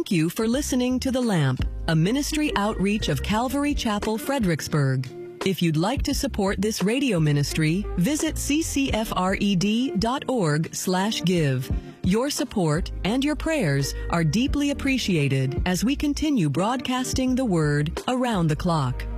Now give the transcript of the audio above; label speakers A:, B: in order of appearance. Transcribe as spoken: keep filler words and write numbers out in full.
A: Thank you for listening to The Lamp, a ministry outreach of Calvary Chapel, Fredericksburg. If you'd like to support this radio ministry, visit c c f r e d dot org slash give. Your support and your prayers are deeply appreciated as we continue broadcasting the Word around the clock.